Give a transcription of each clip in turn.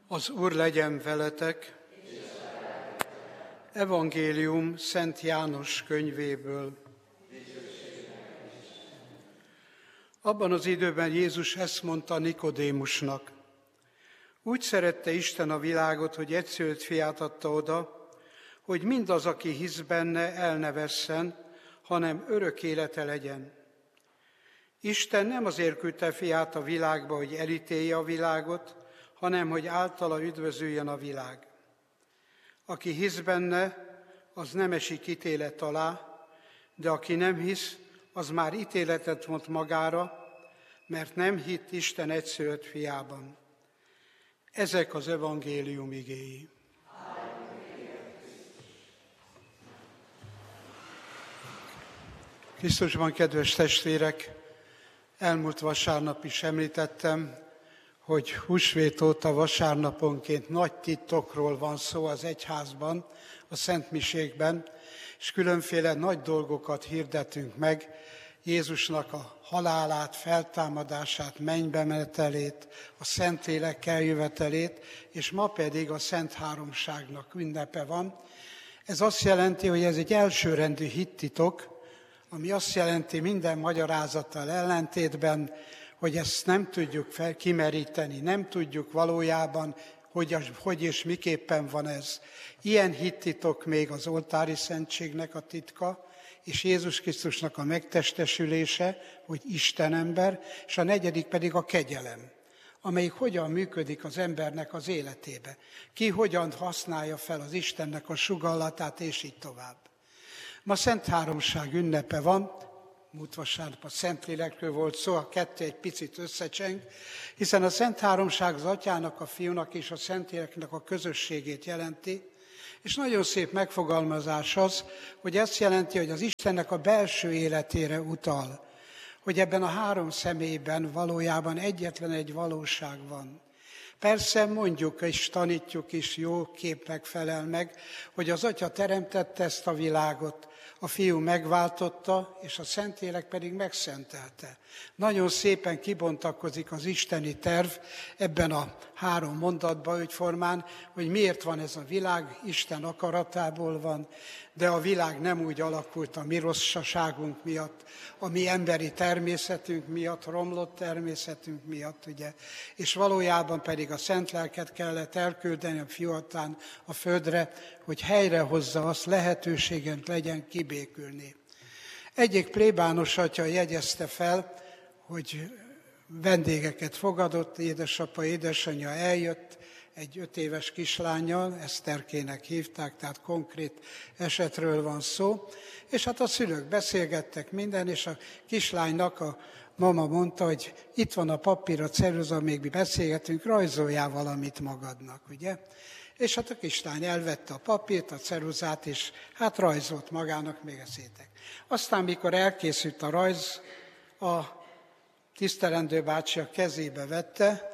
Az Úr legyen veletek. Evangélium Szent János könyvéből. Abban az időben Jézus ezt mondta Nikodémusnak. Úgy szerette Isten a világot, hogy egyszülött fiát adta oda, hogy mindaz, aki hisz benne, el ne vesszen, hanem örök élete legyen. Isten nem azért küldte fiát a világba, hogy elítélje a világot, hanem hogy általa üdvözüljön a világ. Aki hisz benne, az nem esik ítélet alá, de aki nem hisz, az már ítéletet mond magára, mert nem hitt Isten egyszülött fiában. Ezek az evangélium igéi. Krisztusban, kedves testvérek, elmúlt vasárnap is említettem, hogy húsvét óta vasárnaponként nagy titokról van szó az egyházban, a szentmisékben, és különféle nagy dolgokat hirdetünk meg, Jézusnak a halálát, feltámadását, mennybe menetelét, a Szentlélek eljövetelét, és ma pedig a Szent Háromságnak ünnepe van. Ez azt jelenti, hogy ez egy elsőrendű hittitok, ami azt jelenti minden magyarázattal ellentétben, hogy ezt nem tudjuk kimeríteni, nem tudjuk valójában, hogy és miképpen van ez. Ilyen hittitok még az oltári szentségnek a titka, és Jézus Krisztusnak a megtestesülése, hogy Isten ember, és a negyedik pedig a kegyelem, amelyik hogyan működik az embernek az életébe. Ki hogyan használja fel az Istennek a sugallatát, és így tovább. Ma Szent Háromság ünnepe van, múlt vasárnap a Szentlélekről volt szó, a kettő egy picit összecseng, hiszen a Szent Háromság az Atyának, a Fiúnak és a Szentléleknek a közösségét jelenti, és nagyon szép megfogalmazás az, hogy ezt jelenti, hogy az Istennek a belső életére utal, hogy ebben a három személyben valójában egyetlen egy valóság van. Persze mondjuk és tanítjuk is, jó képnek felel meg, hogy az Atya teremtette ezt a világot, a Fiú megváltotta, és a Szentlélek pedig megszentelte. Nagyon szépen kibontakozik az isteni terv ebben a három mondatban, egyformán, hogy miért van ez a világ, Isten akaratából van, de a világ nem úgy alakult a mi rosszaságunk miatt, a mi emberi természetünk miatt, romlott természetünk miatt, ugye? És valójában pedig a Szent Lelket kellett elküldeni a Fiatán a földre, hogy helyrehozza azt, lehetőségünk legyen kibékülni. Egyik plébános atya jegyezte fel, hogy vendégeket fogadott, édesapa, édesanyja eljött, egy 5 éves kislánnyal, Eszterkének hívták, tehát konkrét esetről van szó, és hát a szülők beszélgettek minden, és a kislánynak a mama mondta, hogy itt van a papír, a ceruza, még mi beszélgetünk, rajzoljál valamit magadnak, ugye? És hát a kislány elvette a papírt, a ceruzát, és hát rajzolt magának, még eszétek. Aztán, mikor elkészült a rajz, a tisztelendő bácsi a kezébe vette,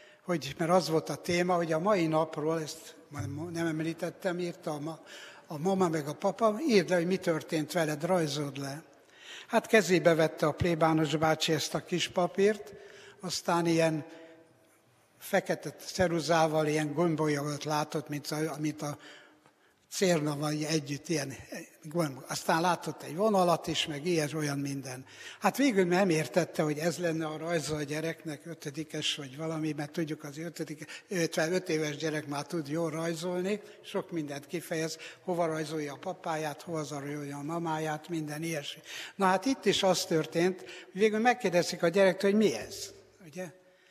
mert az volt a téma, hogy a mai napról, ezt nem említettem, írta a mama meg a papa, írd le, hogy mi történt veled, rajzold le. Hát kezébe vette a plébános bácsi ezt a kis papírt, aztán ilyen fekete ceruzával, ilyen gombolyagot látott, mint a cérna vagy együtt, ilyen gomb. Aztán látott egy vonalat is, meg olyan minden. Hát végül nem értette, hogy ez lenne a rajza a gyereknek, 5-es vagy valami, mert tudjuk, az 5 éves gyerek már tud jól rajzolni, sok mindent kifejez, hova rajzolja a papáját, hova rajzolja a mamáját, minden ilyesmi. Na hát itt is az történt, hogy végül megkérdezik a gyerektől, hogy mi ez, ugye?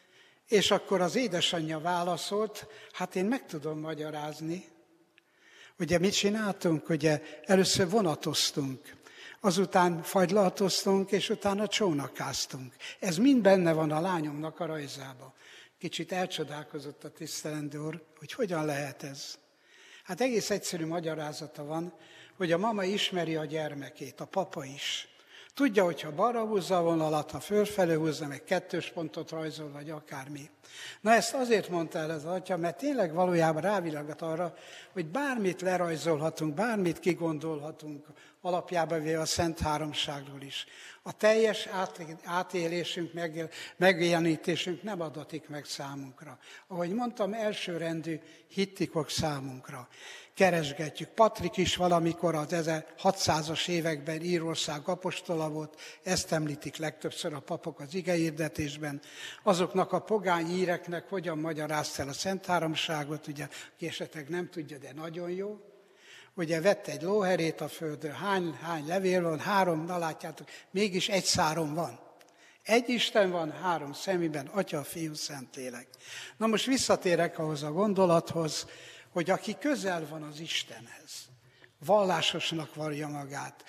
És akkor az édesanyja válaszolt, hát én meg tudom magyarázni. Ugye mit csináltunk? Ugye először vonatoztunk, azután fagylaltoztunk, és utána csónakáztunk. Ez mind benne van a lányomnak a rajzába. Kicsit elcsodálkozott a tisztelendő úr, hogy hogyan lehet ez. Hát egész egyszerű magyarázata van, hogy a mama ismeri a gyermekét, a papa is. Tudja, hogyha balra húzza a vonalat, ha fölfelé húzza, meg 2 pontot rajzol, vagy akármi. Na ezt azért mondta el az atya, mert tényleg valójában rávilágít arra, hogy bármit lerajzolhatunk, bármit kigondolhatunk alapjába véve a Szent Háromságról is. A teljes átélésünk, megjelenítésünk nem adatik meg számunkra. Ahogy mondtam, elsőrendű hittikok számunkra. Keresgetjük. Patrik is valamikor az 1600-as években Írország apostola volt, ezt említik legtöbbször a papok az igehirdetésben. Azoknak a pogány íreknek hogyan magyarázta el a Szent Háromságot, ugye, aki esetleg nem tudja, de nagyon jó. Ugye vett egy lóherét a földön, hány levél van, 3, na látjátok, mégis egy száron van. Egy Isten van, 3 szemében, Atya, Fiú, Szentlélek. Na most visszatérek ahhoz a gondolathoz, hogy aki közel van az Istenhez, vallásosnak vallja magát,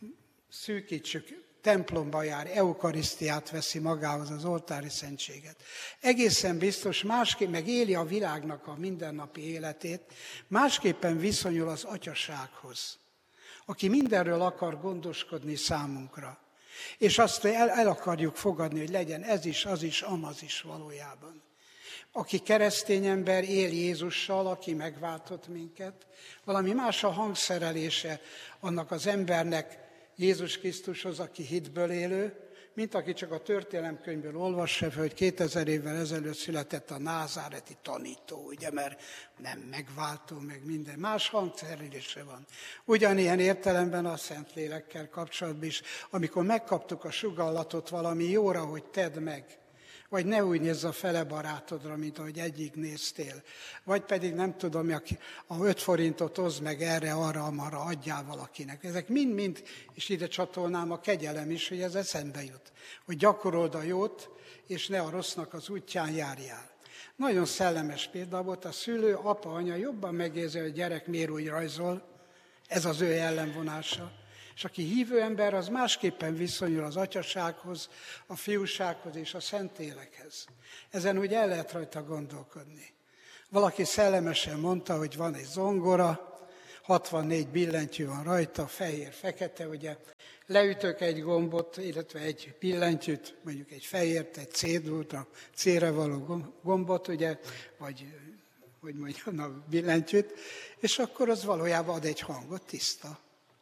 szűkítsük, templomba jár, eukarisztiát veszi magához, az oltári szentséget. Egészen biztos, másképp meg éli a világnak a mindennapi életét, másképpen viszonyul az atyasághoz, aki mindenről akar gondoskodni számunkra. És azt el akarjuk fogadni, hogy legyen ez is, az is, amaz is valójában. Aki keresztény ember, él Jézussal, aki megváltott minket, valami más a hangszerelése annak az embernek Jézus Krisztushoz, aki hitből élő, mint aki csak a történelemkönyvből olvassa, hogy 2000 évvel ezelőtt született a názáreti tanító, ugye, mert nem megváltó, meg minden. Más hangszerelése van. Ugyanilyen értelemben a Szentlélekkel kapcsolatban is, amikor megkaptuk a sugallatot valami jóra, hogy tedd meg, vagy ne úgy nézz a fele barátodra, mint ahogy egyik néztél. Vagy pedig nem tudom, a 5 forintot hozd meg erre, arra, amarra adjál valakinek. Ezek mind-mind, és ide csatolnám a kegyelem is, hogy ez eszembe jut. Hogy gyakorold a jót, és ne a rossznak az útján járjál. Nagyon szellemes példa volt, a szülő, apa, anya jobban megérzi, hogy a gyerek miért úgy rajzol, ez az ő jellemvonása. És aki hívő ember, az másképpen viszonyul az atyasághoz, a fiúsághoz és a Szentlélekhez. Ezen úgy el lehet rajta gondolkodni. Valaki szellemesen mondta, hogy van egy zongora, 64 billentyű van rajta, fehér-fekete, ugye. Leütök egy gombot, illetve egy billentyűt, mondjuk egy fehért, egy C-dúlt, a C-re való gombot, ugye, vagy hogy mondjam, a billentyűt, és akkor az valójában ad egy hangot, tiszta.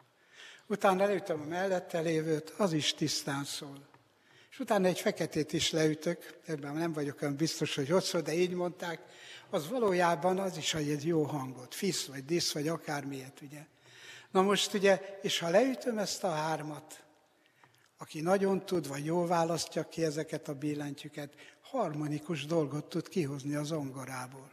Utána leütöm a mellette lévőt, az is tisztán szól. És utána egy feketét is leütök, ebben nem vagyok olyan biztos, hogy ott szól, de így mondták, az valójában az is ad egy jó hangot, fisz, vagy disz, vagy akármilyet, ugye. Na most ugye, és ha leütöm ezt a 3-at, aki nagyon tud, vagy jól választja ki ezeket a billentyűket, harmonikus dolgot tud kihozni a zongorából.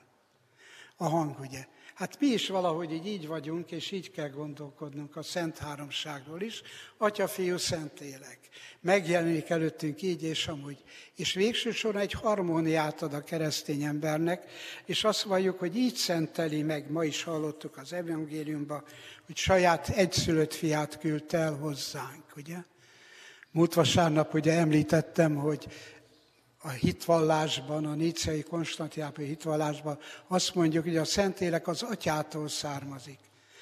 A hang, ugye. Hát mi is valahogy így vagyunk, és így kell gondolkodnunk a Szent Háromságról is. Atya, Fiú, Szentlélek. Megjelenik előttünk így és amúgy. És végső soron egy harmóniát ad a keresztény embernek, és azt valljuk, hogy így szenteli meg, ma is hallottuk az evangéliumban, hogy saját egyszülött fiát küldte el hozzánk, ugye? Múlt vasárnap ugye említettem, hogy a hitvallásban, a níceai konstantinápolyi hitvallásban azt mondjuk, hogy a Szentlélek az Atyától származik.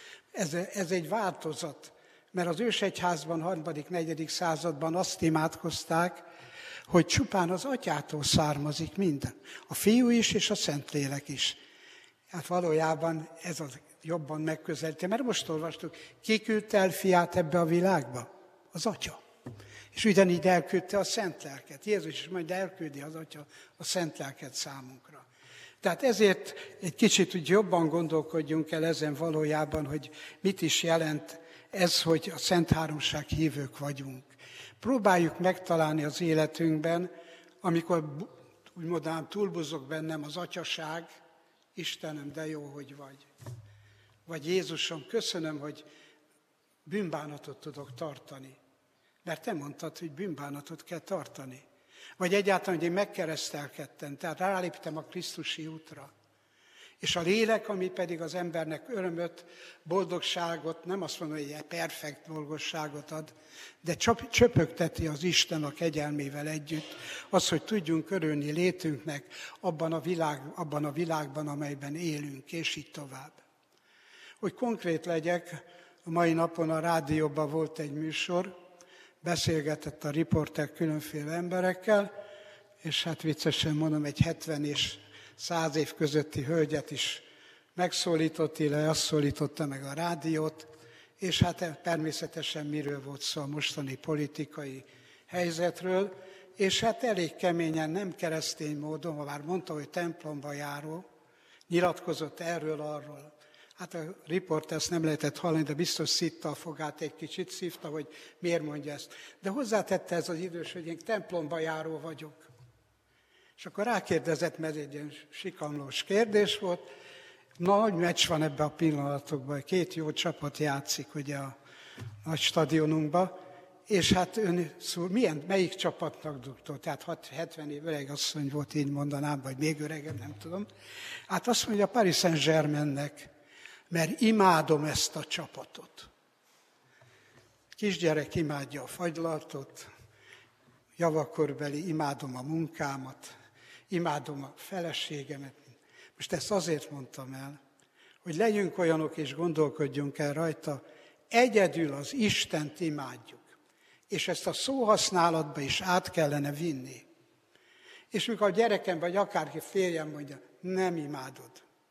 Ez egy változat, mert az ősegyházban, 3.-4. században azt imádkozták, hogy csupán az Atyától származik minden. A Fiú is és a Szentlélek is. Hát valójában ez az jobban megközelíti, mert most olvastuk, ki küldte el fiát ebbe a világba? Az Atya. És ugyanígy elküldte a Szent Lelket. Jézus is majd elküldi az Atya a Szent Lelket számunkra. Tehát ezért egy kicsit úgy jobban gondolkodjunk el ezen valójában, hogy mit is jelent ez, hogy a Szent Háromság hívők vagyunk. Próbáljuk megtalálni az életünkben, amikor úgy mondanám, túlbuzog bennem az atyaság, Istenem, de jó, hogy vagy. Vagy Jézusom, köszönöm, hogy bűnbánatot tudok tartani. Mert te mondtad, hogy bűnbánatot kell tartani. Vagy egyáltalán, hogy én megkeresztelkedtem, tehát ráléptem a Krisztusi útra. És a lélek, ami pedig az embernek örömöt, boldogságot, nem azt mondom, hogy egy perfekt boldogságot ad, de csöpögteti az Isten a kegyelmével együtt, az, hogy tudjunk örülni létünknek abban a világban, amelyben élünk, és így tovább. Hogy konkrét legyek, a mai napon a rádióban volt egy műsor, beszélgetett a riporter különféle emberekkel, és hát viccesen mondom, egy 70 és 100 év közötti hölgyet is megszólított, illetve azt szólította meg a rádiót, és hát természetesen miről volt szó, a mostani politikai helyzetről, és hát elég keményen, nem keresztény módon, ha már mondta, hogy templomba járó, nyilatkozott erről-arról. Hát a riportert nem lehetett hallani, de biztos szitta a fogát egy kicsit, szívta, hogy miért mondja ezt. De hozzátette ez az idős, hogy én templomba járó vagyok. És akkor rákérdezett, mert egy ilyen sikamlós kérdés volt, nagy meccs van ebben a pillanatokban, 2 jó csapat játszik ugye a nagy stadionunkban, és hát ön melyik csapatnak dugtó? Tehát 70 év öreg asszony volt, így mondanám, vagy még öregebb, nem tudom. Hát azt mondja, a Paris Saint-Germainnek, mert imádom ezt a csapatot. Kisgyerek imádja a fagylaltot, javakorbeli imádom a munkámat, imádom a feleségemet. Most ezt azért mondtam el, hogy legyünk olyanok és gondolkodjunk el rajta, egyedül az Istent imádjuk. És ezt a szóhasználatba is át kellene vinni. És mikor a gyerekem, vagy akárki férjem mondja, nem imádod.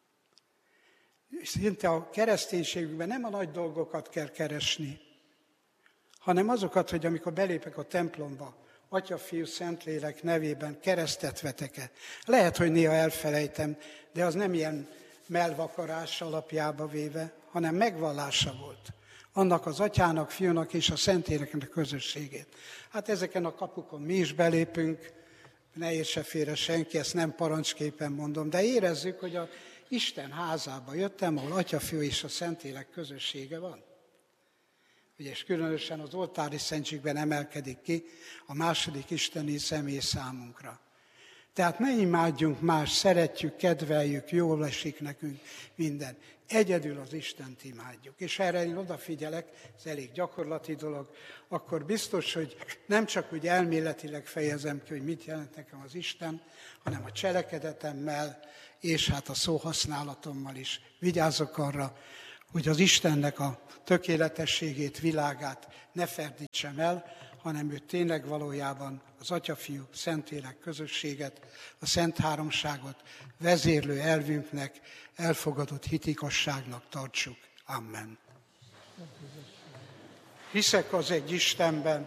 Szinte a kereszténységükben nem a nagy dolgokat kell keresni, hanem azokat, hogy amikor belépek a templomba, Atya, Fiú, Szentlélek nevében keresztet vetek-e. Lehet, hogy néha elfelejtem, de az nem ilyen melvakarás alapjába véve, hanem megvallása volt. Annak az Atyának, Fiúnak és a Szentléleknek a közösségét. Hát ezeken a kapukon mi is belépünk, ne értse félre senki, ezt nem parancsképpen mondom, de érezzük, hogy a Isten házába jöttem, ahol Atya, Fiú és a Szentlélek közössége van. Ugye, és különösen az oltári szentségben emelkedik ki a második isteni személy számunkra. Tehát ne imádjunk más, szeretjük, kedveljük, jól esik nekünk minden. Egyedül az Istent imádjuk. És erre én odafigyelek, ez elég gyakorlati dolog, akkor biztos, hogy nem csak úgy elméletileg fejezem ki, hogy mit jelent nekem az Isten, hanem a cselekedetemmel és hát a szóhasználatommal is vigyázok arra, hogy az Istennek a tökéletességét, világát ne ferdítsem el, hanem ő tényleg valójában az Atya, Fiú, Szentlélek közösséget, a Szent Háromságot vezérlő elvünknek, elfogadott hitikosságnak tartsuk. Amen. Hiszek az egy Istenben,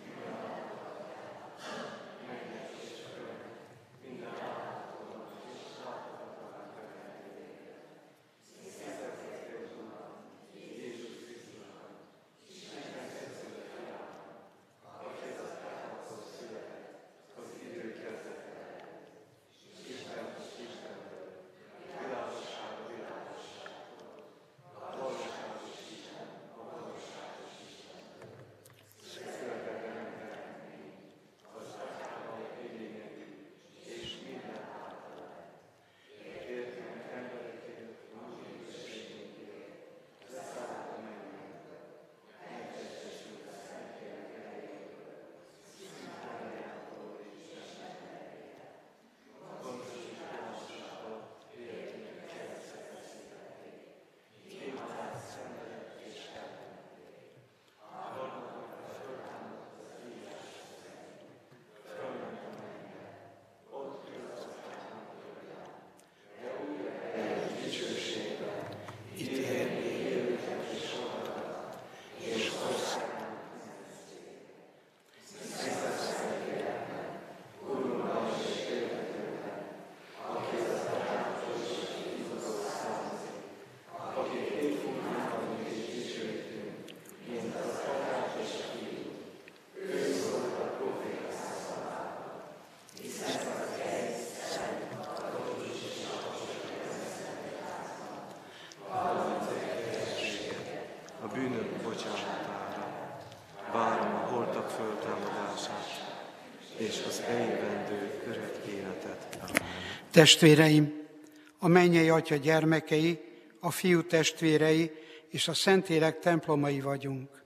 Testvéreim, a mennyei Atya gyermekei, a Fiú testvérei és a Szentlélek templomai vagyunk.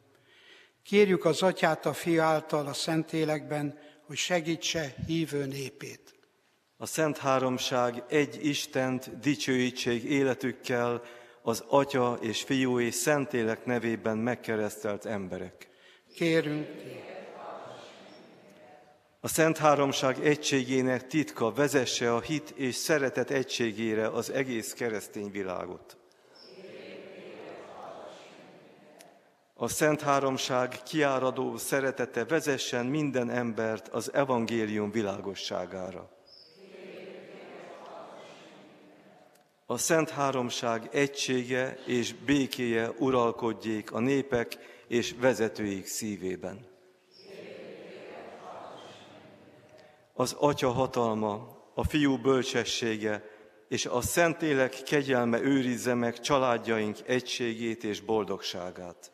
Kérjük az Atyát a Fiú által a Szentlélekben, hogy segítse hívő népét. A Szent Háromság egy Istent dicsőítsék életükkel, az Atya és Fiú és Szentlélek nevében megkeresztelt emberek. Kérünk. A Szent Háromság egységének titka vezesse a hit és szeretet egységére az egész keresztény világot. A Szent Háromság kiáradó szeretete vezessen minden embert az evangélium világosságára. A Szent Háromság egysége és békéje uralkodjék a népek és vezetőik szívében. Az Atya hatalma, a Fiú bölcsessége és a Szentlélek kegyelme őrizze meg családjaink egységét és boldogságát.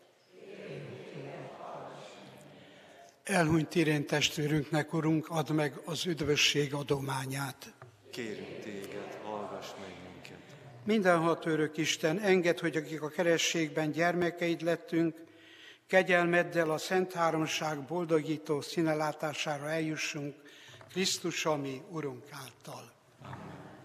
Elhunyt Irén testvérünknek, Urunk, add meg az üdvösség adományát. Kérünk téged, hallgass meg minket. Mindenható örök Isten, engedd, hogy akik a kerességben gyermekeid lettünk, kegyelmeddel a Szent Háromság boldogító színelátására eljussunk Krisztus, ami Urunk által. Amen.